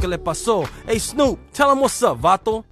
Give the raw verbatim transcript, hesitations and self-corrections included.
que le pasó? Hey Snoop, tell him what's up, vato.